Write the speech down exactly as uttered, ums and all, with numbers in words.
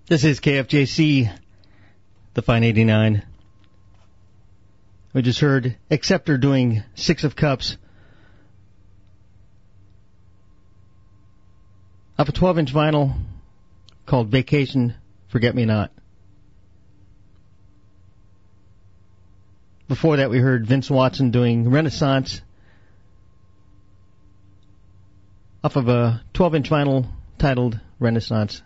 This is K F J C, the Fine eighty-nine. We just heard Acceptor doing Six of Cups off a twelve-inch vinyl called Vacation, Forget Me Not. Before that, we heard Vince Watson doing Renaissance off of a twelve-inch vinyl titled Renaissance